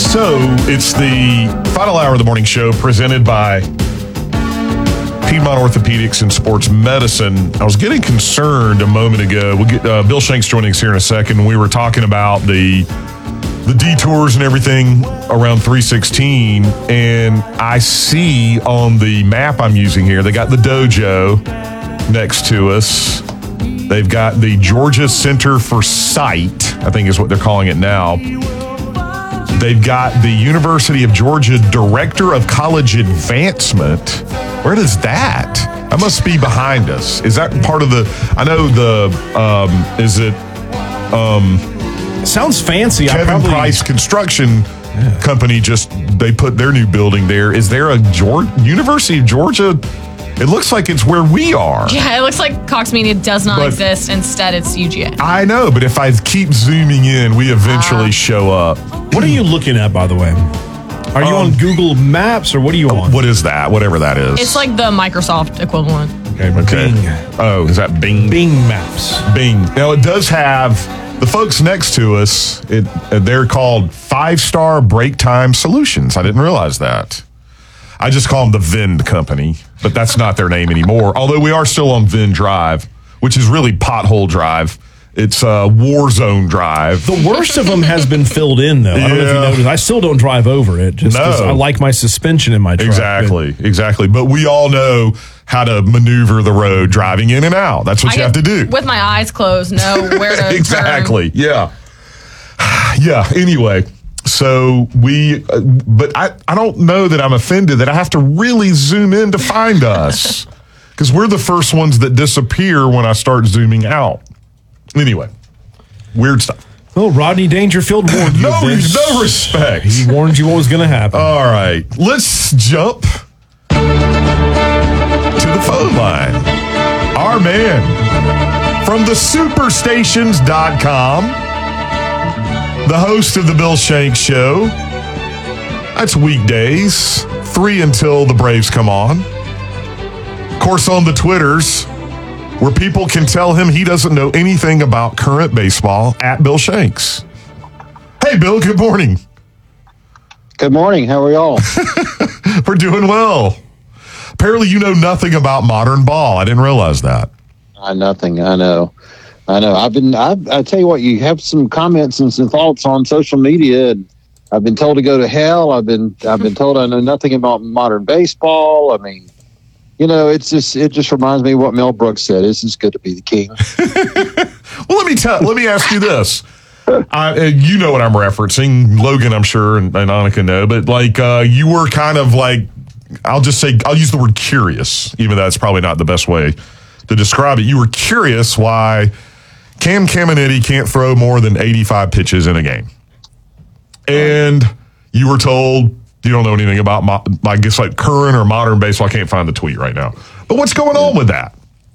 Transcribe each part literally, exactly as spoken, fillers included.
So, it's the final hour of the morning show presented by Piedmont Orthopedics and Sports Medicine. I was getting concerned a moment ago. We'll get uh, Bill Shanks joining us here in a second. We were talking about the the detours and everything around three sixteen, and I see on the map I'm using here, they got the dojo next to us. They've got the Georgia Center for Sight, I think is what they're calling it now. They've got the University of Georgia Director of College Advancement. Where does that? That must be behind us. Is that part of the, I know the, um, is it, um, sounds fancy. Kevin I probably, Price Construction yeah. Company just, they put their new building there. Is there a Georgia, University of Georgia? It looks like it's where we are. Yeah, it looks like Cox Media does not But exist. Instead, it's U G A. I know, but if I keep zooming in, we eventually uh, show up. What are you looking at, by the way? Are you um, on Google Maps, or what are you on? What is that? Whatever that is. It's like the Microsoft equivalent. Okay, okay. Bing. Oh, is that Bing? Bing Maps. Bing. Now, it does have, the folks next to us, it, they're called Five Star Break Time Solutions. I didn't realize that. I just call them the Vend Company, but that's not their name anymore. Although we are still on Vend Drive, which is really Pothole Drive. It's uh, War Zone Drive. The worst of them has been filled in, though. I don't yeah. know if you noticed. I still don't drive over it just because no. I like my suspension in my truck. Exactly, but. exactly. But we all know how to maneuver the road driving in and out. That's what I you have to do. With my eyes closed, know where to Exactly, turn. yeah. Yeah, anyway. So we, uh, but I, I don't know that I'm offended that I have to really zoom in to find us because we're the first ones that disappear when I start zooming out. Anyway, weird stuff. Well, Rodney Dangerfield warned you. no, no respect. He warned you what was going to happen. All right, let's jump to the phone line. Our man from the superstations dot com. The host of the Bill Shanks Show. That's weekdays, three until the Braves come on. Of course, on the Twitters, where people can tell him he doesn't know anything about current baseball, at Bill Shanks. Hey, Bill, good morning. Good morning. How are y'all? We're doing well. Apparently, you know nothing about modern ball. I didn't realize that. I nothing. I know. I know. I've been. I, I tell you what. You have some comments and some thoughts on social media, and I've been told to go to hell. I've been. I've been told I know nothing about modern baseball. I mean, you know, it's just. It just reminds me of what Mel Brooks said. It's just good to be the king. Well, let me tell. Let me ask you this. I, you know what I'm referencing. Logan, I'm sure, and, and Annika know. But like, uh, you were kind of like. I'll just say. I'll use the word curious, even though that's probably not the best way to describe it. You were curious why Cam Caminiti can't throw more than eighty-five pitches in a game. And you were told you don't know anything about, mo- I guess, like current or modern baseball. I can't find the tweet right now. But what's going on with that?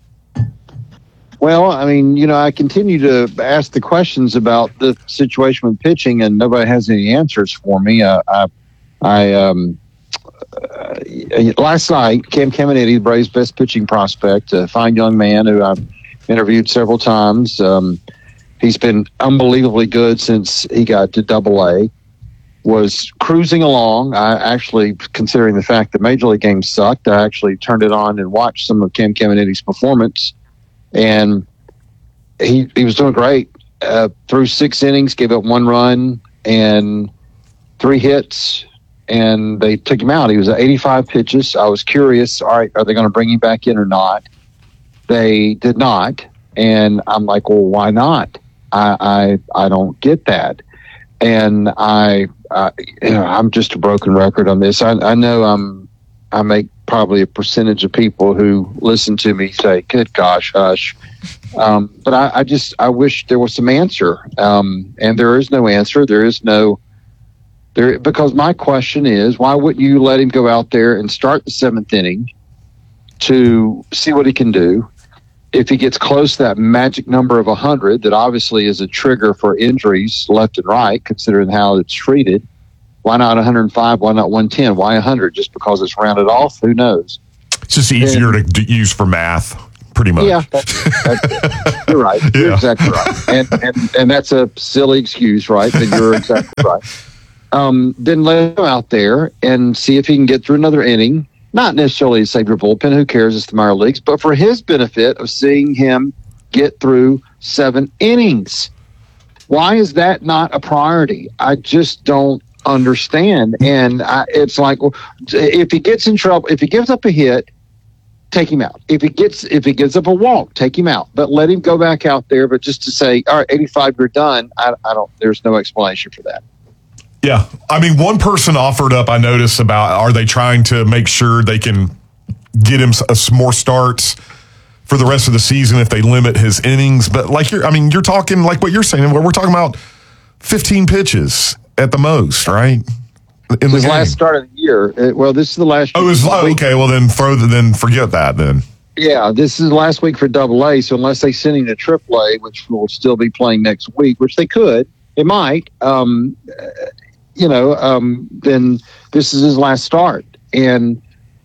Well, I mean, you know, I continue to ask the questions about the situation with pitching, and nobody has any answers for me. Uh, I, I, um, uh, last night, Cam Caminiti, the Braves' best pitching prospect, a fine young man who I've interviewed several times. Um, he's been unbelievably good since he got to Double A. Was cruising along. I actually, considering the fact that Major League games sucked, I actually turned it on and watched some of Cam Caminiti's performance, and he he was doing great. Uh, through six innings, gave up one run and three hits, and they took him out. He was at eighty-five pitches. I was curious, all right, are they going to bring him back in or not? They did not, and I'm like, well, why not? I I, I don't get that, and I, I you know I'm just a broken record on this. I, I know I'm I make probably a percentage of people who listen to me say, "Good gosh, hush," um, but I, I just I wish there was some answer, um, and there is no answer. There is no there because my question is, why wouldn't you let him go out there and start the seventh inning to see what he can do? If he gets close to that magic number of one hundred, that obviously is a trigger for injuries left and right, considering how it's treated, why not one hundred five? Why not one ten? Why one hundred? Just because it's rounded off? Who knows? It's just easier and, to use for math, pretty much. Yeah, that's, that's, you're right. You're yeah. exactly right. And, and and that's a silly excuse, right? But you're exactly right. um, then let him go out there and see if he can get through another inning. Not necessarily to save your bullpen. Who cares? It's the minor leagues. But for his benefit of seeing him get through seven innings. Why is that not a priority? I just don't understand. And I, it's like, well, if he gets in trouble, if he gives up a hit, take him out. If he gets if he gives up a walk, take him out. But let him go back out there. But just to say, all right, eighty-five, you're done. I, I don't. There's no explanation for that. Yeah, I mean, one person offered up. I noticed about are they trying to make sure they can get him some more starts for the rest of the season if they limit his innings? But like you're, I mean, you're talking like what you're saying. We're talking about fifteen pitches at the most, right? In His the last game. start of the year. It, well, this is the last. Oh, it was, oh, okay. Well, then throw the, then forget that then. Yeah, this is the last week for Double A. So unless they send him to Triple A, which will still be playing next week, which they could, it might. Um, you know, um, then this is his last start. And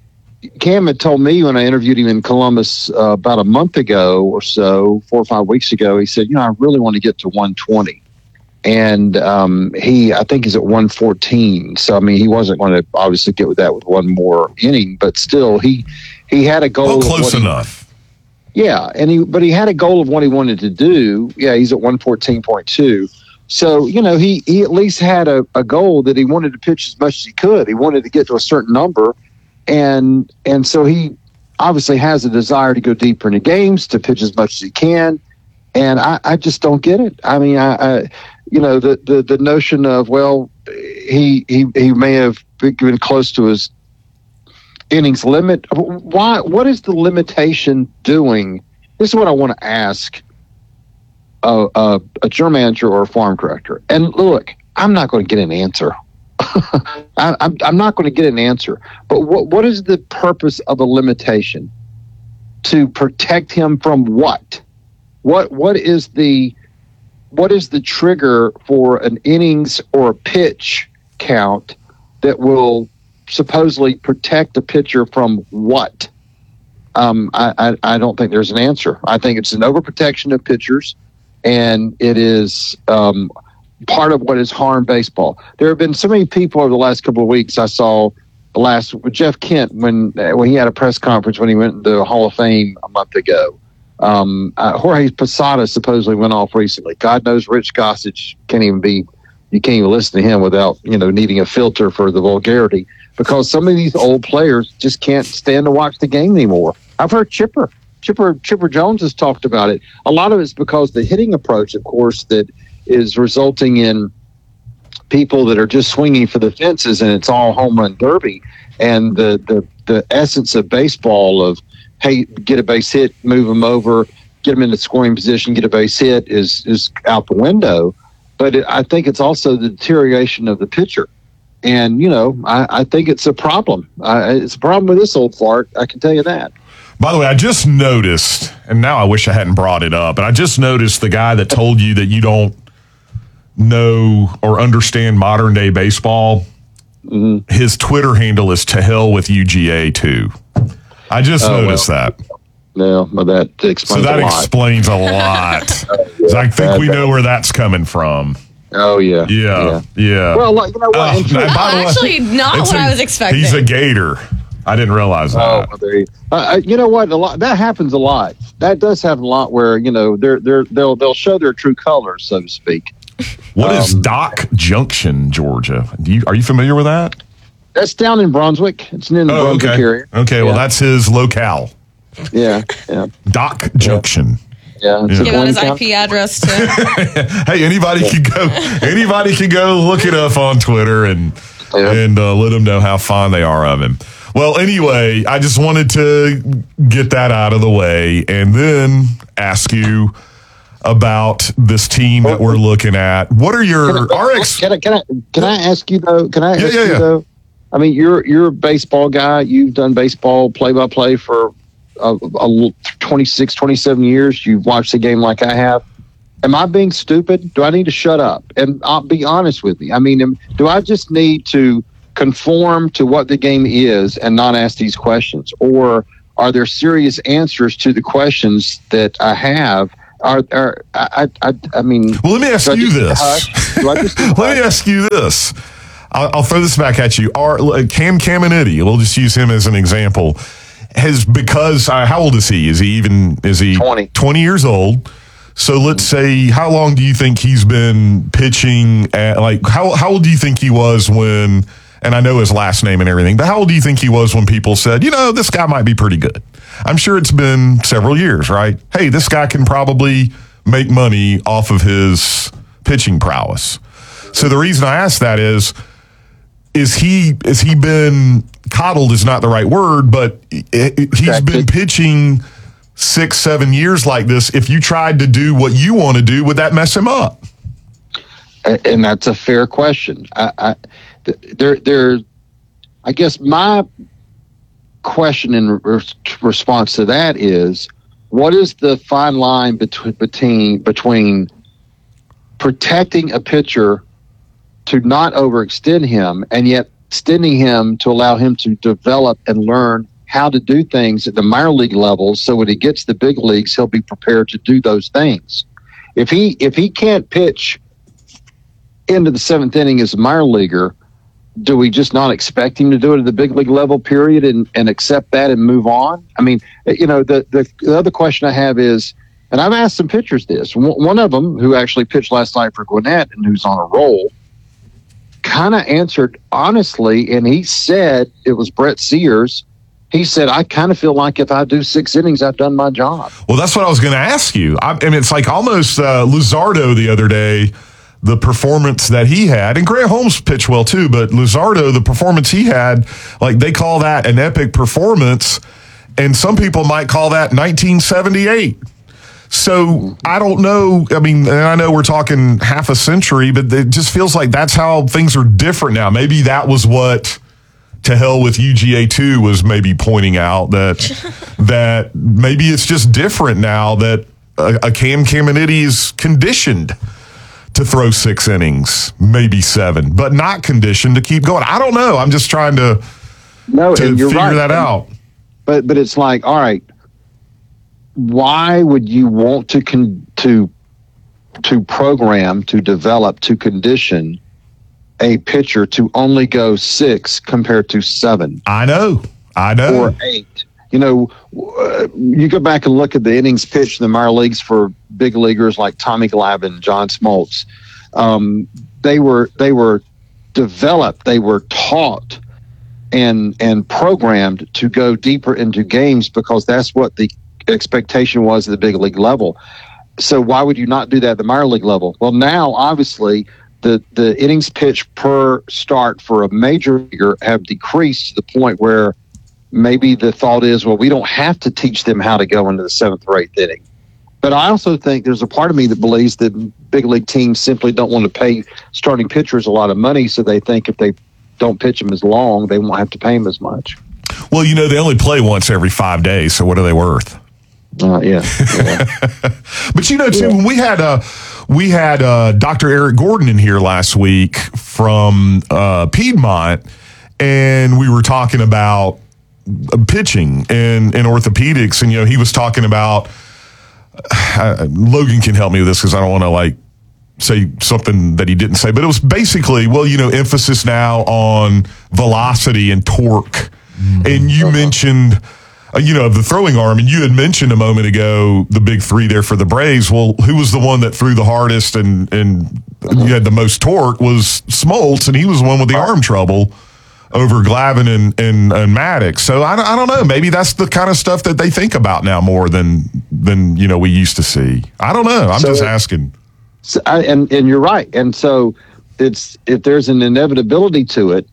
Cam had told me when I interviewed him in Columbus uh, about a month ago or so, four or five weeks ago, he said, you know, I really want to get to one twenty. And um, he, I think he's at one fourteen. So, I mean, he wasn't going to obviously get with that with one more inning, but still he, he had a goal. Well, of close what he- enough. Yeah, and he but he had a goal of what he wanted to do. Yeah, he's at one fourteen point two. So, you know, he, he at least had a, a goal that he wanted to pitch as much as he could. He wanted to get to a certain number. And and so he obviously has a desire to go deeper into games, to pitch as much as he can. And I, I just don't get it. I mean, I, I you know, the, the, the notion of, well, he, he he may have been close to his innings limit. Why? What is the limitation doing? This is what I want to ask a, a, a general manager or a farm director. And look, I'm not going to get an answer. I, I'm, I'm not going to get an answer. But what what is the purpose of a limitation? To protect him from what? What what is the what is the trigger for an innings or a pitch count that will supposedly protect the pitcher from what? Um, I, I, I don't think there's an answer. I think it's an overprotection of pitchers, and it is um, part of what has harmed baseball. There have been so many people over the last couple of weeks. I saw last with Jeff Kent when when he had a press conference when he went to the Hall of Fame a month ago. Um, uh, Jorge Posada supposedly went off recently. God knows Rich Gossage can't even be. You can't even listen to him without you know needing a filter for the vulgarity. Because some of these old players just can't stand to watch the game anymore. I've heard Chipper, Chipper, Chipper Jones has talked about it. A lot of it's because the hitting approach, of course, that is resulting in people that are just swinging for the fences, and it's all home run derby. And the the the essence of baseball of hey, get a base hit, move them over, get them in the scoring position, get a base hit is is out the window. But it, I think it's also the deterioration of the pitcher. And, you know, I, I think it's a problem. I, it's a problem with this old fart. I can tell you that. By the way, I just noticed, and now I wish I hadn't brought it up, but I just noticed the guy that told you that you don't know or understand modern day baseball, mm-hmm. his Twitter handle is to hell with U G A too. I just oh, noticed well. that. No, well, that explains so that a lot. explains a lot. yeah, I think we know where that's coming from. Oh, yeah. Yeah, yeah. yeah. Well, like, you know what? Uh, no, actually, not what a, I was expecting. He's a Gator. I didn't realize that. Oh, there you, uh, you know what? A lot that happens a lot. That does happen a lot where, you know, they're, they're, they'll they'll show their true colors, so to speak. What um, is Dock Junction, Georgia? Do you, are you familiar with that? That's down in Brunswick. It's in the oh, Brunswick okay. area. Okay, yeah. well, that's his locale. Yeah, yeah. Dock Junction. Yeah, yeah. Give out his I P address to. Hey, anybody can go. Anybody can go look it up on Twitter and yeah. and uh, let them know how fond they are of him. Well, anyway, I just wanted to get that out of the way and then ask you about this team that we're looking at. What are your can I, R X? Can I, can I can I ask you though? Can I yeah, ask yeah, you yeah. though? I mean, you're you're a baseball guy. You've done baseball play by play for a, a twenty-six, twenty-seven years. You've watched the game like I have. Am I being stupid? Do I need to shut up? And I'll be honest with me. I mean, am, do I just need to conform to what the game is and not ask these questions? Or are there serious answers to the questions that I have? Are, are I, I, I mean... Well, let me ask you this. Do I just let me ask you this. I'll, I'll throw this back at you. Our, Cam Caminiti, we'll just use him as an example, has because uh, how old is he? Is he even is he twenty twenty years old? So let's say, how long do you think he's been pitching at, like, how, how old do you think he was when, and I know his last name and everything, but how old do you think he was when people said, you know, this guy might be pretty good? I'm sure it's been several years, right? Hey, this guy can probably make money off of his pitching prowess. So the reason I ask that is, is he, has he been, coddled is not the right word, but he's been pitching six, seven years like this. If you tried to do what you want to do, would that mess him up? And that's a fair question. I, I there, there, I guess my question in re- response to that is, what is the fine line between between between protecting a pitcher to not overextend him and yet extending him to allow him to develop and learn how to do things at the minor league level, so when he gets the big leagues, he'll be prepared to do those things. If he if he can't pitch into the seventh inning as a minor leaguer, do we just not expect him to do it at the big league level, period, and, and accept that and move on? I mean, you know, the, the, the other question I have is, and I've asked some pitchers this, one of them who actually pitched last night for Gwinnett and who's on a roll, kind of answered honestly, and he said, it was Brett Sears, he said, I kind of feel like if I do six innings, I've done my job. Well, that's what I was going to ask you. I, I mean, it's like almost uh, Luzardo the other day, the performance that he had, and Grant Holmes pitched well too, but Luzardo, the performance he had, like they call that an epic performance, and some people might call that nineteen seventy-eight. So I don't know. I mean, and I know we're talking half a century, but it just feels like that's how things are different now. Maybe that was what To Hell with U G A two was maybe pointing out, that that maybe it's just different now, that a, a Cam Caminiti is conditioned to throw six innings, maybe seven, but not conditioned to keep going. I don't know. I'm just trying to, no, to and you're figure right. that out. But but it's like, all right, why would you want to con- to to program, to develop, to condition a pitcher to only go six compared to seven? I know. I know. Or eight. You know, uh, you go back and look at the innings pitched in the minor leagues for big leaguers like Tommy Glavine, John Smoltz. Um, they were they were developed, they were taught and and programmed to go deeper into games because that's what the expectation was at the big league level. So why would you not do that at the minor league level? Well, now obviously the the innings pitched per start for a major leaguer have decreased to the point where maybe the thought is, well, we don't have to teach them how to go into the seventh or eighth inning. But I also think there's a part of me that believes that big league teams simply don't want to pay starting pitchers a lot of money, so they think if they don't pitch them as long, they won't have to pay them as much. Well, you know, they only play once every five days, so what are they worth? Uh, yeah. yeah. But, you know, Tim, yeah. when we had uh, we had uh, Doctor Eric Gordon in here last week from uh, Piedmont, and we were talking about pitching and, and orthopedics, and, you know, he was talking about uh, Logan can help me with this because I don't want to, like, say something that he didn't say, but it was basically, well, you know, emphasis now on velocity and torque. Mm-hmm. And you uh-huh. mentioned, uh, you know, the throwing arm, and you had mentioned a moment ago the big three there for the Braves. Well, who was the one that threw the hardest and, and uh-huh. you had the most torque was Smoltz, and he was the one with the arm trouble over Glavine and, and, and Maddox. So I, I don't know. Maybe that's the kind of stuff that they think about now more than, than you know, we used to see. I don't know. I'm so, just asking. So I, and, and you're right. And so it's, if there's an inevitability to it,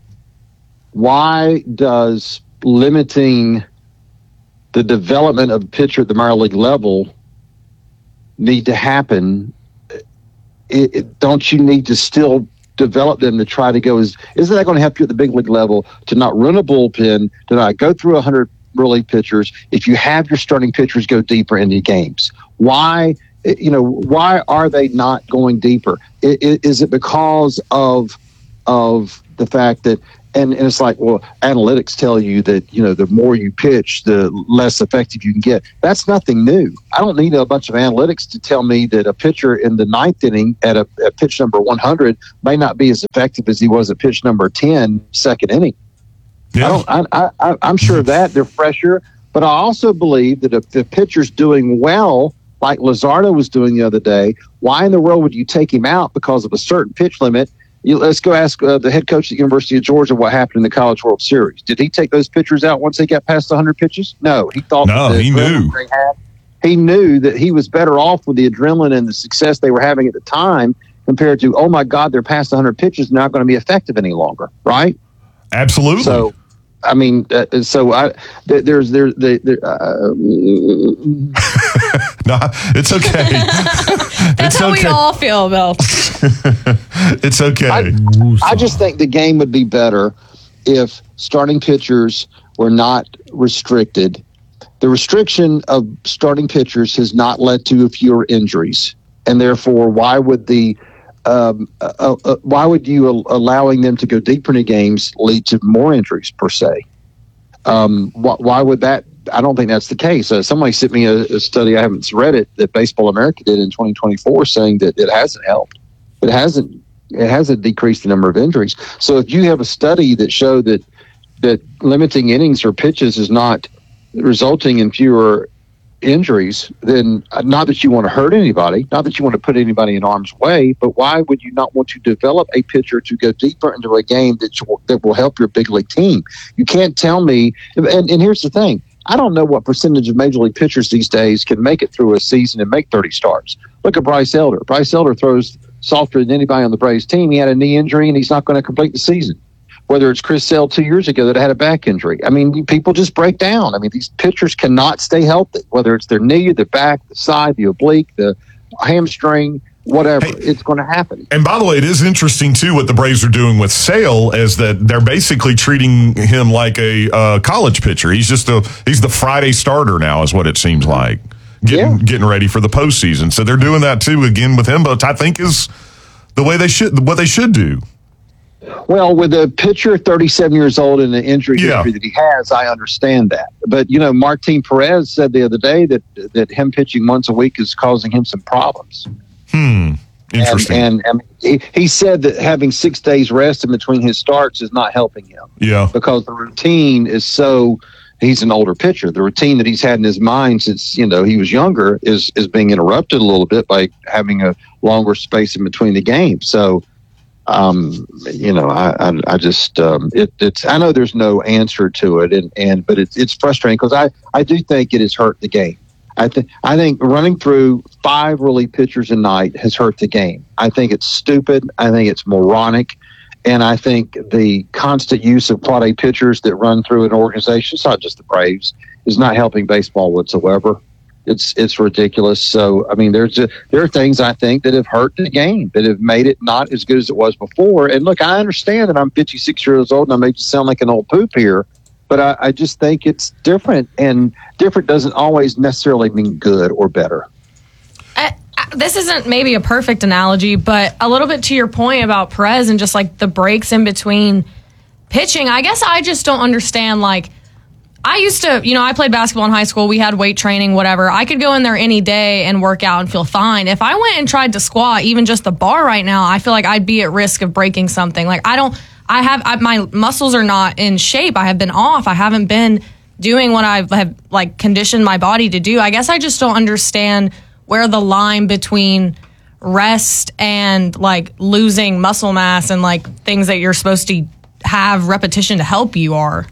why does limiting the development of a pitcher at the minor league level need to happen? It, it, don't you need to still develop them to try to go? Is isn't that going to help you at the big league level to not run a bullpen, to not go through one hundred relief pitchers if you have your starting pitchers go deeper into games? Why, you know, why are they not going deeper? Is it because of of the fact that And, and it's like, well, analytics tell you that, you know, the more you pitch, the less effective you can get. That's nothing new. I don't need a bunch of analytics to tell me that a pitcher in the ninth inning at a at pitch number one hundred may not be as effective as he was at pitch number ten, second inning. Yeah. I don't, I, I, I'm sure of that. They're fresher. But I also believe that if the pitcher's doing well, like Luzardo was doing the other day, why in the world would you take him out because of a certain pitch limit? You, let's go ask uh, the head coach at the University of Georgia what happened in the College World Series. Did he take those pitchers out once they got past one hundred pitches? No, he thought. No, that he knew. They had, he knew that he was better off with the adrenaline and the success they were having at the time compared to, oh my God, they're past one hundred pitches, not going to be effective any longer, right? Absolutely. So, I mean, uh, so I th- there's there there. there uh, no, it's okay. That's it's how okay. we all feel, Bill. It's okay. I, I just think the game would be better if starting pitchers were not restricted. The restriction of starting pitchers has not led to fewer injuries, and therefore, why would the um, uh, uh, why would you al- allowing them to go deeper into games lead to more injuries per se? Um, wh- why would that? I don't think that's the case. Uh, somebody sent me a, a study, I haven't read it, that Baseball America did in twenty twenty-four, saying that it hasn't helped. It hasn't. It hasn't decreased the number of injuries. So if you have a study that showed that that limiting innings or pitches is not resulting in fewer injuries, then not that you want to hurt anybody, not that you want to put anybody in harm's way, but why would you not want to develop a pitcher to go deeper into a game that you, that will help your big league team? You can't tell me. And, and here's the thing. I don't know what percentage of major league pitchers these days can make it through a season and make thirty starts. Look at Bryce Elder. Bryce Elder throws softer than anybody on the Braves team. He had a knee injury and he's not going to complete the season. Whether it's Chris Sale two years ago that had a back injury. I mean, people just break down. I mean, these pitchers cannot stay healthy, whether it's their knee, their back, the side, the oblique, the hamstring, whatever. Hey, it's going to happen. And by the way, it is interesting, too, what the Braves are doing with Sale, is that they're basically treating him like a uh, college pitcher. He's just a he's the Friday starter now, is what it seems like, getting yeah. getting ready for the postseason. So they're doing that, too, again, with him, but I think is the way they should, what they should do. Well, with a pitcher thirty-seven years old and the injury yeah. history that he has, I understand that. But, you know, Martin Perez said the other day that that him pitching once a week is causing him some problems. Hmm. Interesting. And, and, and he, he said that having six days rest in between his starts is not helping him. Yeah. Because the routine is so, he's an older pitcher. The routine that he's had in his mind since, you know, he was younger is, is being interrupted a little bit by having a longer space in between the games. So, Um, you know, I, I, I just, um, it, it's, I know there's no answer to it and, and, but it's, it's frustrating because I, I do think it has hurt the game. I think, I think running through five relief pitchers a night has hurt the game. I think it's stupid. I think it's moronic. And I think the constant use of quad A pitchers that run through an organization, it's not just the Braves, is not helping baseball whatsoever. It's it's ridiculous. So, I mean, there's a, there are things I think that have hurt the game, that have made it not as good as it was before. And look, I understand that I'm fifty-six years old and I may just sound like an old poop here, but I, I just think it's different, and different doesn't always necessarily mean good or better. I, I, this isn't maybe a perfect analogy, but a little bit to your point about Perez and just like the breaks in between pitching. I guess I just don't understand, like, I used to, you know, I played basketball in high school. We had weight training, whatever. I could go in there any day and work out and feel fine. If I went and tried to squat, even just the bar right now, I feel like I'd be at risk of breaking something. Like, I don't, I have, I, my muscles are not in shape. I have been off. I haven't been doing what I've have, like, conditioned my body to do. I guess I just don't understand where the line between rest and, like, losing muscle mass and, like, things that you're supposed to have repetition to help you are.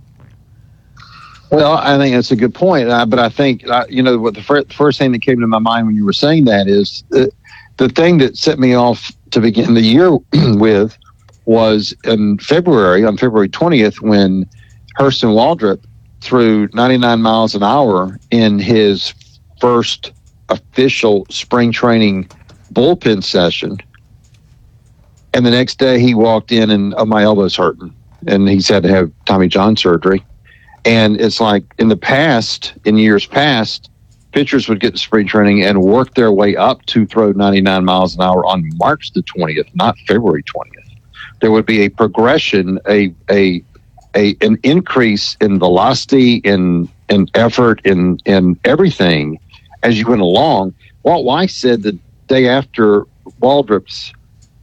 Well, I think that's a good point. Uh, but I think, uh, you know, what the fir- first thing that came to my mind when you were saying that is uh, the thing that set me off to begin the year with was in February, on February twentieth, when Hurston Waldrop threw ninety-nine miles an hour in his first official spring training bullpen session. And the next day he walked in and oh, my elbow's hurting. And he's had to have Tommy John surgery. And it's like in the past, in years past, pitchers would get to spring training and work their way up to throw ninety-nine miles an hour on March the twentieth, not February twentieth. there would be a progression, a a a an increase in velocity, in in effort, in in everything as you went along. Walt Weiss said the day after Waldrop's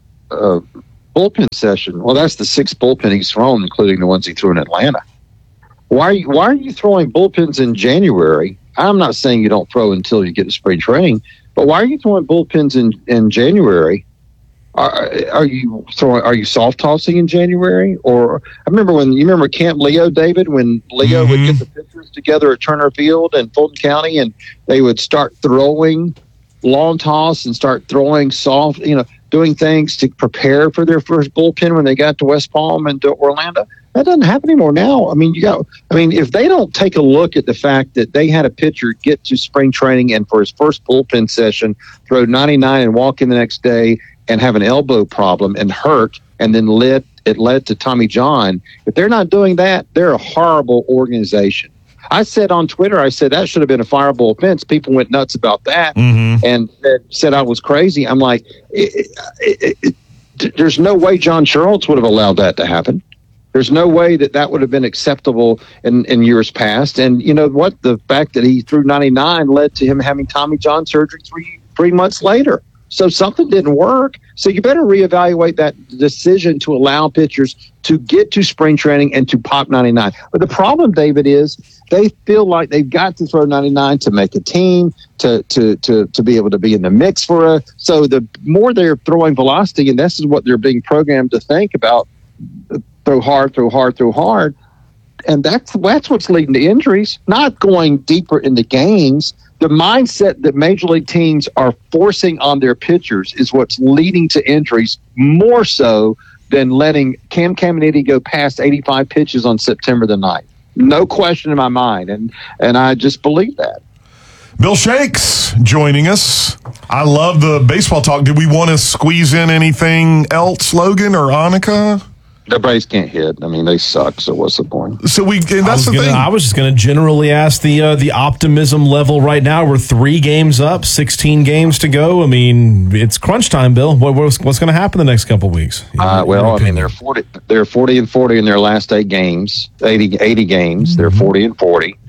uh, bullpen session, well, that's the sixth bullpen he's thrown, including the ones he threw in Atlanta. Why are you, why are you throwing bullpens in January? I'm not saying you don't throw until you get to spring training, but why are you throwing bullpens in, in January? Are, are you throwing? Are you soft tossing in January? Or I remember when you remember Camp Leo, David, when Leo mm-hmm. would get the pitchers together at Turner Field and Fulton County, and they would start throwing long toss and start throwing soft, you know, doing things to prepare for their first bullpen when they got to West Palm and to Orlando. That doesn't happen anymore now. I mean, you got. I mean, if they don't take a look at the fact that they had a pitcher get to spring training and for his first bullpen session throw ninety-nine and walk in the next day and have an elbow problem and hurt, and then led it led to Tommy John. If they're not doing that, they're a horrible organization. I said on Twitter, I said that should have been a fireable offense. People went nuts about that mm-hmm. and said I was crazy. I'm like, it, it, it, it, there's no way John Schultz would have allowed that to happen. There's no way that that would have been acceptable in, in years past. And you know what? The fact that he threw ninety-nine led to him having Tommy John surgery three three months later. So something didn't work. So you better reevaluate that decision to allow pitchers to get to spring training and to pop ninety-nine. But the problem, David, is they feel like they've got to throw ninety-nine to make a team, to to to to be able to be in the mix for a. So the more they're throwing velocity, and this is what they're being programmed to think about: throw hard, throw hard, throw hard, and that's that's what's leading to injuries. Not going deeper into games. The mindset that major league teams are forcing on their pitchers is what's leading to injuries more so than letting Cam Caminiti go past eighty-five pitches on September the ninth. No question in my mind, and and I just believe that. Bill Shanks joining us. I love the baseball talk. Did we want to squeeze in anything else, Logan or Annika? The Braves can't hit. I mean, they suck. So what's the point? So we. And that's the gonna, thing. I was just going to generally ask the uh, the optimism level right now. We're three games up, sixteen games to go. I mean, it's crunch time, Bill. What, what's what's going to happen the next couple of weeks? Uh, well, I mean, they're forty. They're forty and forty in their last eight games. eighty, eighty games. Mm-hmm. They're forty and forty.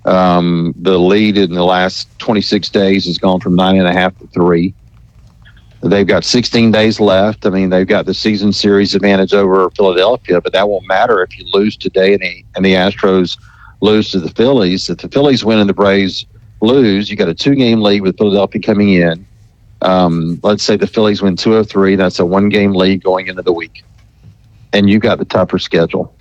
Um, the lead in the last twenty-six days has gone from nine and a half to three. They've got sixteen days left. I mean, they've got the season series advantage over Philadelphia, but that won't matter if you lose today and the, and the Astros lose to the Phillies. If the Phillies win and the Braves lose, you got a two-game lead with Philadelphia coming in. Um, let's say the Phillies win two of three. That's a one-game lead going into the week, and you've got the tougher schedule.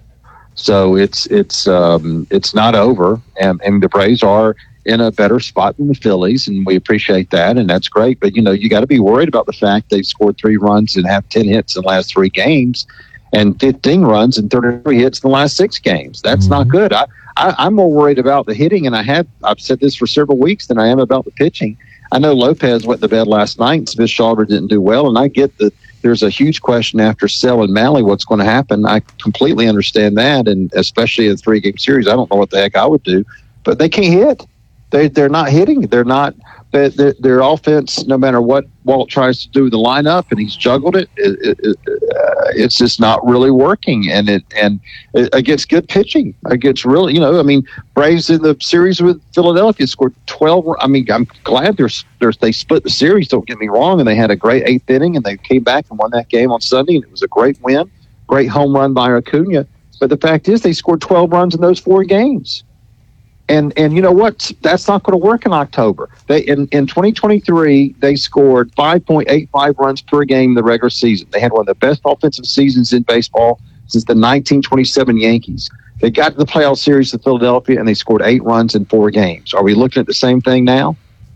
So it's it's um, it's not over, and, and the Braves are in a better spot than the Phillies, and we appreciate that, and that's great. But, you know, you got to be worried about the fact they've scored three runs and have ten hits in the last three games and fifteen runs and thirty-three hits in the last six games. That's mm-hmm. not good. I, I, I'm more worried about the hitting, and I have, I've said this for several weeks, than I am about the pitching. I know Lopez went to bed last night, and Smith Shawver didn't do well, and I get that there's a huge question after Sell and Malley what's going to happen. I completely understand that, and especially in a three-game series, I don't know what the heck I would do. But they can't hit. They they're not hitting. They're not. They, they, their offense, no matter what Walt tries to do with the lineup, and he's juggled it, it, it, it uh, it's just not really working. And it and it, against good pitching, against really, you know, I mean, Braves in the series with Philadelphia scored twelve. I mean, I'm glad there's there's they split the series. Don't get me wrong, and they had a great eighth inning, and they came back and won that game on Sunday, and it was a great win, great home run by Acuna. But the fact is, they scored twelve runs in those four games. And and you know what? That's not going to work in October. They in, in twenty twenty-three, they scored five point eight five runs per game in the regular season. They had one of the best offensive seasons in baseball since the nineteen twenty-seven Yankees. They got to the playoff series of Philadelphia, and they scored eight runs in four games. Are we looking at the same thing now?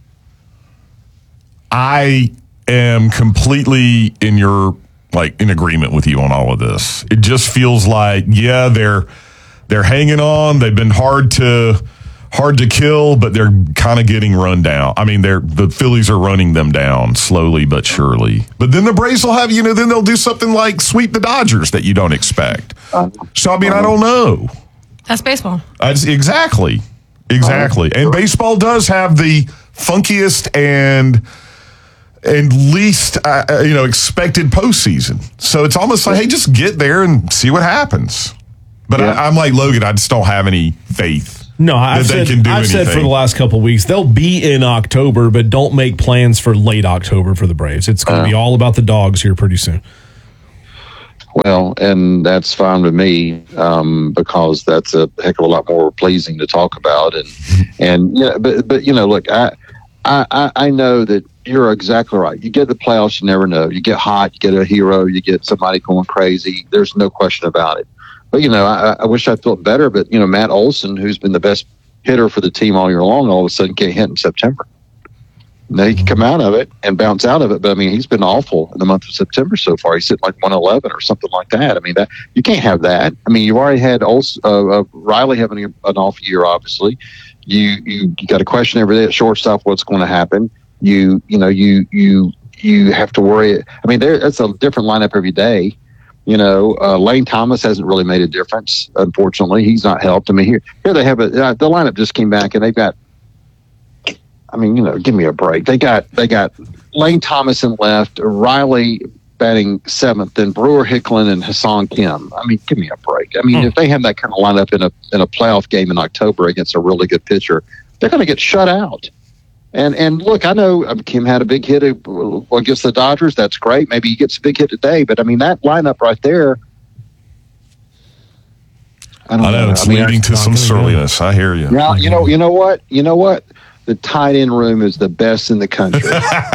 I am completely in your like in agreement with you on all of this. It just feels like, yeah, they're they're hanging on. They've been hard to hard to kill, but they're kind of getting run down. I mean, they're the Phillies are running them down slowly but surely. But then the Braves will have, you know, then they'll do something like sweep the Dodgers that you don't expect. So I mean, I don't know. That's baseball. That's exactly, exactly. And baseball does have the funkiest and and least, uh, you know, expected postseason. So it's almost like, hey, just get there and see what happens. But yeah. I, I'm like Logan, I just don't have any faith. No, I've, said, I've said for the last couple of weeks, they'll be in October, but don't make plans for late October for the Braves. It's going to uh, be all about the dogs here pretty soon. Well, and that's fine with me um, because that's a heck of a lot more pleasing to talk about. And, and yeah, but, but, you know, look, I, I, I know that you're exactly right. You get the playoffs, you never know. You get hot, you get a hero, you get somebody going crazy. There's no question about it. But, you know, I, I wish I felt better. But, you know, Matt Olson, who's been the best hitter for the team all year long, all of a sudden can't hit in September. Now he can come out of it and bounce out of it. But, I mean, he's been awful in the month of September so far. He's sitting like one eleven or something like that. I mean, that you can't have that. I mean, you've already had Olson, uh, uh, Riley having an off year, obviously. You, you you got to question every day at shortstop what's going to happen. You you know, you you you have to worry. I mean, there that's a different lineup every day. You know, uh, Lane Thomas hasn't really made a difference. Unfortunately, he's not helped. I mean, here, here they have a uh, the lineup just came back and they've got. I mean, you know, give me a break. They got they got Lane Thomas in left, Riley batting seventh, and Brewer Hicklin and Hassan Kim. I mean, give me a break. I mean, hmm. if they have that kind of lineup in a in a playoff game in October against a really good pitcher, they're going to get shut out. And and look, I know Kim had a big hit against the Dodgers. That's great. Maybe he gets a big hit today. But, I mean, that lineup right there. I, don't I know. know. It's I mean, leading to some surliness. I hear you. Yeah, you know, you know what? You know what? The tight end room is the best in the country.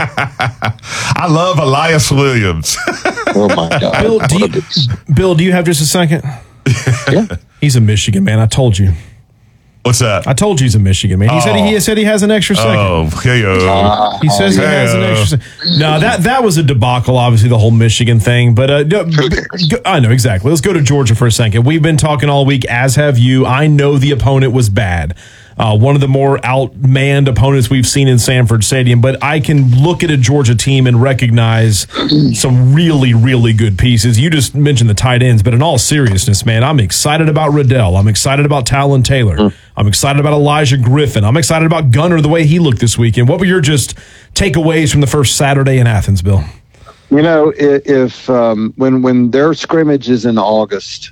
I love Elias Williams. Oh, my God. Bill do, you, Bill, do you have just a second? Yeah. He's a Michigan man. I told you. What's that? I told you he's a Michigan man. He oh. said he, he said he has an extra second. Oh, hey-o. Uh, he says he hey-o. has an extra second. No, that that was a debacle, obviously, the whole Michigan thing. But uh, go, I know, exactly. Let's go to Georgia for a second. We've been talking all week, as have you. I know the opponent was bad. Uh, one of the more outmanned opponents we've seen in Sanford Stadium. But I can look at a Georgia team and recognize some really, really good pieces. You just mentioned the tight ends, but in all seriousness, man, I'm excited about Riddell. I'm excited about Talon Taylor. Mm. I'm excited about Elijah Griffin. I'm excited about Gunner, the way he looked this weekend. What were your just takeaways from the first Saturday in Athens, Bill? You know, if um, when when their scrimmage is in August,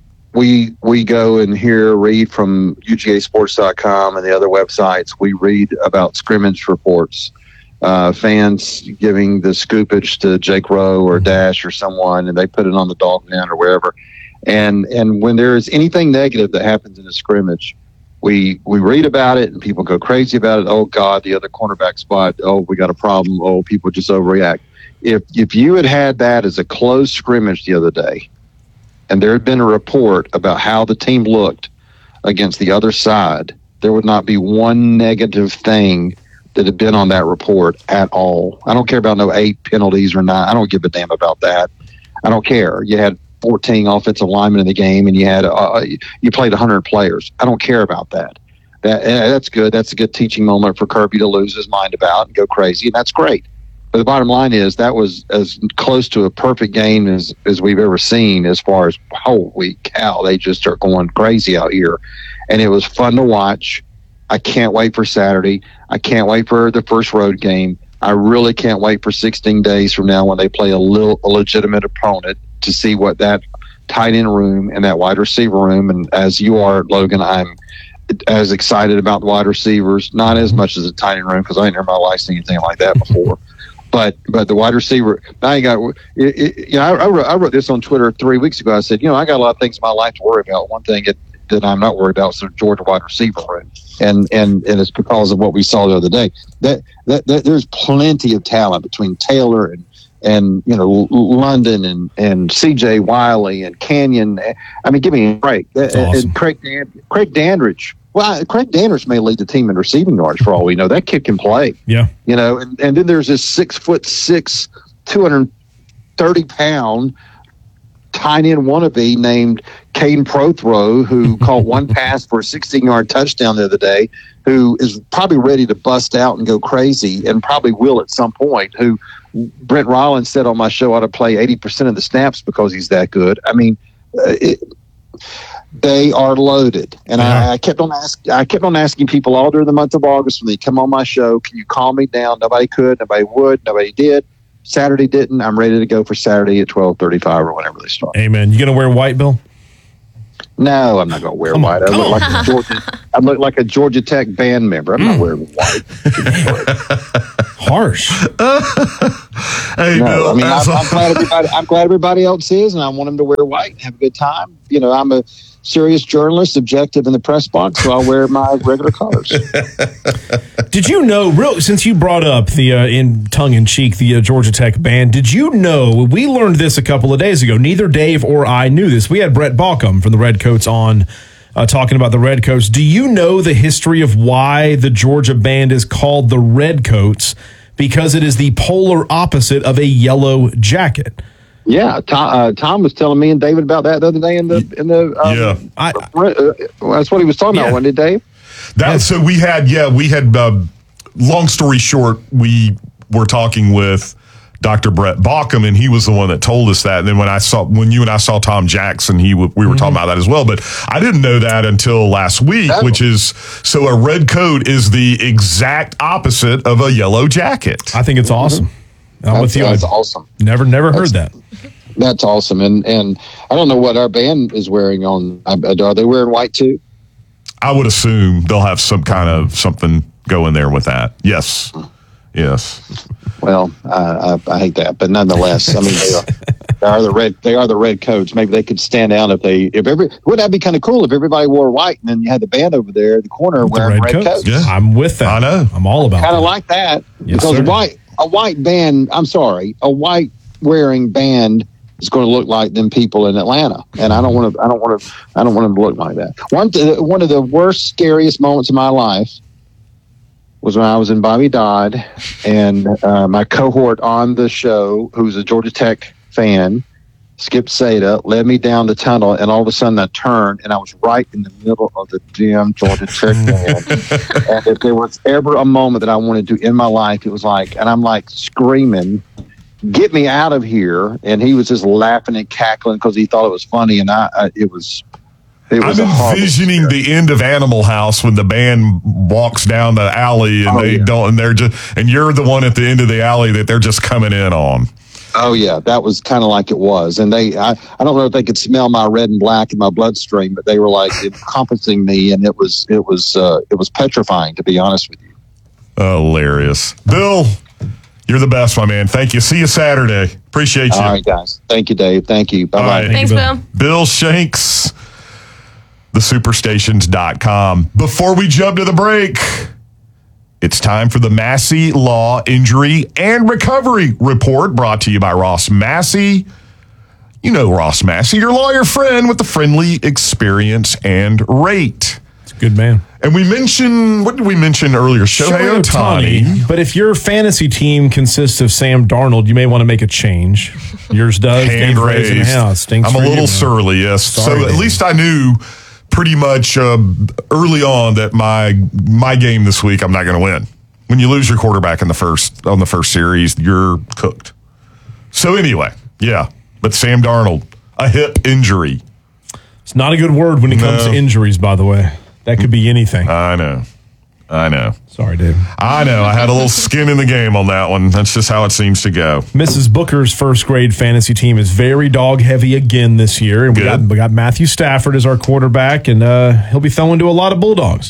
we we go and hear, read from U G A sports dot com and the other websites. We read about scrimmage reports, uh, fans giving the scoopage to Jake Rowe or Dash or someone, and they put it on the dog man or wherever. And and when there is anything negative that happens in a scrimmage, we we read about it and people go crazy about it. Oh God, the other cornerback spot. Oh, we got a problem. Oh, people just overreact. If if you had had that as a closed scrimmage the other day, and there had been a report about how the team looked against the other side, there would not be one negative thing that had been on that report at all. I don't care about no eight penalties or nine. I don't give a damn about that. I don't care. You had fourteen offensive linemen in the game, and you had uh, you played one hundred players. I don't care about that. That that's good. That's a good teaching moment for Kirby to lose his mind about and go crazy, and that's great. But the bottom line is that was as close to a perfect game as, as we've ever seen as far as, holy cow, they just are going crazy out here. And it was fun to watch. I can't wait for Saturday. I can't wait for the first road game. I really can't wait for sixteen days from now when they play a little a legitimate opponent to see what that tight end room and that wide receiver room. And as you are, Logan, I'm as excited about the wide receivers, not as much as the tight end room because I ain't never in my life seen anything like that before. But but the wide receiver, now you got, it, it, you know, I, I, wrote, I wrote this on Twitter three weeks ago. I said, you know, I got a lot of things in my life to worry about. One thing it, that I'm not worried about is the Georgia wide receiver room, and and and it's because of what we saw the other day. That that, that there's plenty of talent between Taylor and and you know London and and C J Wiley and Canyon. I mean, give me a break. That's and, awesome. and Craig Dan, Craig Dandridge. Well, Craig Dandridge may lead the team in receiving yards for all we know. That kid can play. Yeah. You know, and, and then there's this six foot six, two hundred thirty pound tight end wannabe named Caden Prothrow, who caught one pass for a sixteen yard touchdown the other day, who is probably ready to bust out and go crazy and probably will at some point, who Brent Rollins said on my show ought to play eighty percent of the snaps because he's that good. I mean, it, They are loaded, and I, I kept on ask, I kept on asking people all during the month of August when they come on my show, can you calm me down? Nobody could, nobody would, nobody did. Saturday didn't. I'm ready to go for Saturday at twelve thirty-five or whenever they start. Amen. You gonna wear white, Bill? No, I'm not going to wear Come white. on, I look, come like a Georgia, I look like a Georgia Tech band member. I'm not wearing white. Harsh. Hey, No, Bill, I mean, as I'm, a- I'm glad everybody. I'm glad everybody else is, and I want them to wear white and have a good time. You know, I'm a serious journalist, objective in the press box, so I'll wear my regular colors. Did you know, real since you brought up the uh, in tongue in cheek the uh, Georgia Tech band? Did you know we learned this a couple of days ago? Neither Dave or I knew this. We had Brett Balcom from the Redcoats on uh, talking about the Redcoats. Do you know the history of why the Georgia band is called the Redcoats? Because it is the polar opposite of a yellow jacket. Yeah, Tom, uh, Tom was telling me and David about that the other day in the in the. Um, Yeah. I, uh, well, that's what he was talking Yeah. about, wasn't it, Dave? That, so we had, yeah, we had, uh, long story short, we were talking with Doctor Brett Balcom, and he was the one that told us that. And then when I saw, when you and I saw Tom Jackson, he w- we were mm-hmm. talking about that as well. But I didn't know that until last week, oh. which is, so a red coat is the exact opposite of a yellow jacket. I think it's awesome. Mm-hmm. I'm that's, with you. That's I awesome. Never, never that's, heard that. That's awesome. And and I don't know what our band is wearing on. Are they wearing white too? I would assume they'll have some kind of something going there with that. Yes. Yes. Well, uh, I, I hate that, but nonetheless, I mean, they are, they are the red. They are the red coats. Maybe they could stand out if they. If every wouldn't that be kind of cool if everybody wore white and then you had the band over there in the corner wearing red, red coats? coats. Yeah, I'm with that. I know. I'm all about. Kind of like that yes, because sir. white a white band. I'm sorry, a white wearing band is going to look like them people in Atlanta, and I don't want to. I don't want to. I don't want them to look like that. One th- one of the worst, scariest moments of my life was when I was in Bobby Dodd, and uh, my cohort on the show, who's a Georgia Tech fan, Skip Seda, led me down the tunnel, and all of a sudden I turned, and I was right in the middle of the damn Georgia Tech band. And if there was ever a moment that I wanted to in my life, it was like, and I'm like screaming, "Get me out of here!" And he was just laughing and cackling because he thought it was funny, and I, I it was. It was I'm envisioning the end of Animal House when the band walks down the alley and oh, they yeah. don't, and they're just, and you're the one at the end of the alley that they're just coming in on. Oh yeah, that was kind of like it was, and they, I, I don't know if they could smell my red and black in my bloodstream, but they were like encompassing me, and it was, it was, uh, it was petrifying, to be honest with you. Hilarious, Bill. You're the best, my man. Thank you. See you Saturday. Appreciate you. All right, guys. Thank you, Dave. Thank you. Bye bye. Right. Thanks, Bill. Bill Shanks. the superstations dot com. Before we jump to the break, it's time for the Massey Law Injury and Recovery Report, brought to you by Ross Massey. You know Ross Massey, your lawyer friend with the friendly experience and rate. It's a good man. And we mentioned, what did we mention earlier? Shohei Ohtani. But if your fantasy team consists of Sam Darnold, you may want to make a change. Yours does. Hand raised. Yeah, it stinks I'm a for little you, surly, yes. Sorry, so at Dave. least I knew pretty much uh, early on that my my game this week I'm not going to win. When you lose your quarterback in the first on the first series, you're cooked. So anyway, yeah. But Sam Darnold, a hip injury. It's not a good word when it comes No. to injuries, by the way. That could be anything. I know. I know. Sorry, Dave. I know. I had a little skin in the game on that one. That's just how it seems to go. Missus Booker's first grade fantasy team is very dog heavy again this year. And we got, Good. we got Matthew Stafford as our quarterback, and uh, he'll be throwing to a lot of Bulldogs.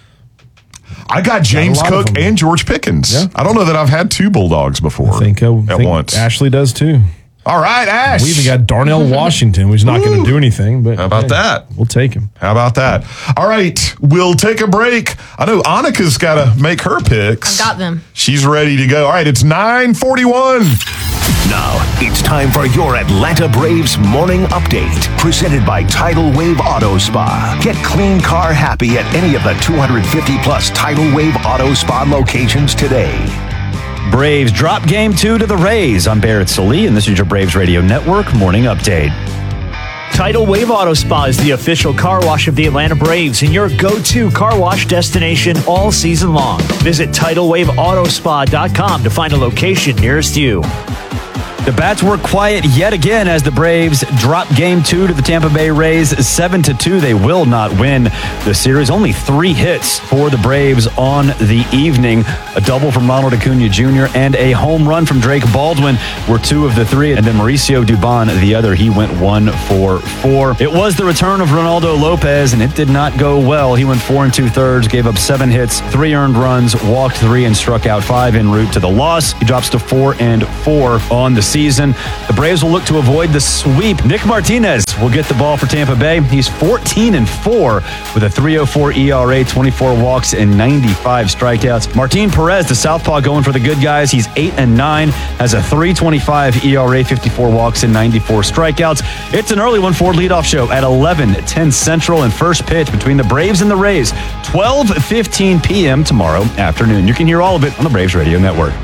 I got James lot of Cook them. and George Pickens. Yeah. I don't know that I've had two Bulldogs before I think, uh, at think once. Ashley does too. All right, Ash. We even got Darnell Washington, who's not going to do anything. But How about hey, that? We'll take him. How about that? All right, we'll take a break. I know Annika's got to make her picks. I've got them. She's ready to go. All right, it's nine forty-one. Now, it's time for your Atlanta Braves morning update, presented by Tidal Wave Auto Spa. Get clean car happy at any of the two hundred fifty plus Tidal Wave Auto Spa locations today. Braves drop game two to the Rays. I'm Barrett Salee, and this is your Braves Radio Network morning update. Tidal Wave Auto Spa is the official car wash of the Atlanta Braves and your go-to car wash destination all season long. Visit tidal wave auto spa dot com to find a location nearest you. The bats were quiet yet again as the Braves drop game two to the Tampa Bay Rays seven to two. They will not win the series. Only three hits for the Braves on the evening. A double from Ronald Acuna Junior and a home run from Drake Baldwin were two of the three. And then Mauricio Dubon, the other, he went one for four. It was the return of Ronaldo Lopez, and it did not go well. He went four and two thirds, gave up seven hits, three earned runs, walked three, and struck out five en route to the loss. He drops to four and four on the season. The Braves will look to avoid the sweep. Nick Martinez will get the ball for Tampa Bay. He's fourteen and four with a three oh four E R A, twenty-four walks, and ninety-five strikeouts. Martin Perez, the southpaw, going for the good guys. He's eight and nine, has a three twenty-five E R A, fifty-four walks, and ninety-four strikeouts. It's an early one for leadoff show at eleven ten Central, and first pitch between the Braves and the Rays, twelve fifteen p.m. tomorrow afternoon. You can hear all of it on the Braves Radio Network.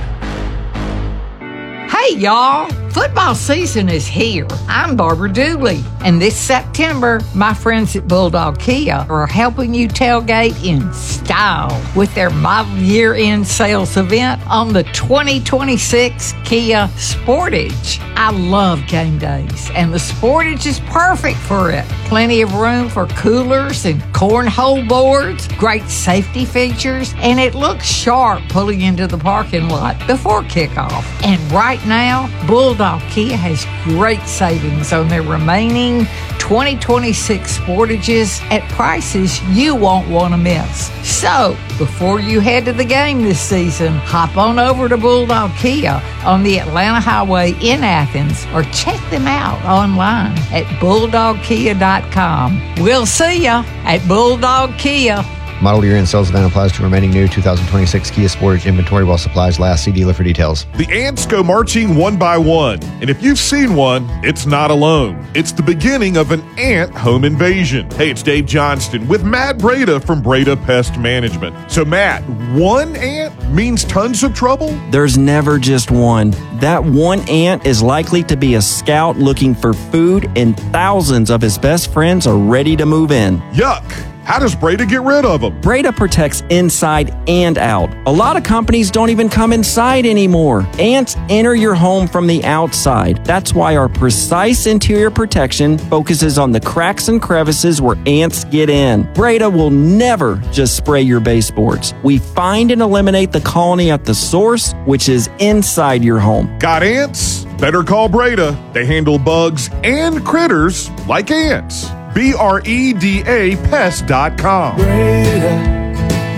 Hey, y'all. Football season is here. I'm Barbara Dooley, and this September, my friends at Bulldog Kia are helping you tailgate in style with their model year-end sales event on the twenty twenty-six Kia Sportage. I love game days, and the Sportage is perfect for it. Plenty of room for coolers and cornhole boards, great safety features, and it looks sharp pulling into the parking lot before kickoff. And right now, Bulldog Kia has great savings on their remaining twenty twenty-six Sportages at prices you won't want to miss. So, before you head to the game this season, hop on over to Bulldog Kia on the Atlanta Highway in Athens or check them out online at bulldog kia dot com. We'll see ya at Bulldog Kia. Model year-end sales event applies to remaining new two thousand twenty-six Kia Sportage inventory while supplies last. See dealer for details. The ants go marching one by one, and if you've seen one, it's not alone. It's the beginning of an ant home invasion. Hey, it's Dave Johnston with Matt Breda from Breda Pest Management. So, Matt, one ant means tons of trouble? There's never just one. That one ant is likely to be a scout looking for food, and thousands of his best friends are ready to move in. Yuck! How does Breda get rid of them? Breda protects inside and out. A lot of companies don't even come inside anymore. Ants enter your home from the outside. That's why our precise interior protection focuses on the cracks and crevices where ants get in. Breda will never just spray your baseboards. We find and eliminate the colony at the source, which is inside your home. Got ants? Better call Breda. They handle bugs and critters like ants. B R E D A pest dot com. Breda,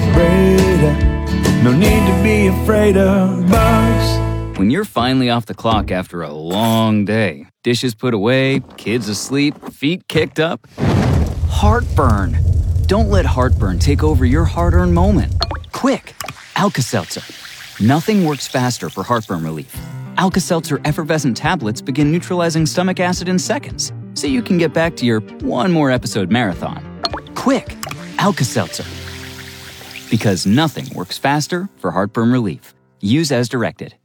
Breda, no need to be afraid of bugs. When you're finally off the clock after a long day, dishes put away, kids asleep, feet kicked up, heartburn. Don't let heartburn take over your hard-earned moment. Quick, Alka-Seltzer. Nothing works faster for heartburn relief. Alka-Seltzer effervescent tablets begin neutralizing stomach acid in seconds, so you can get back to your one more episode marathon. Quick, Alka-Seltzer. Because nothing works faster for heartburn relief. Use as directed.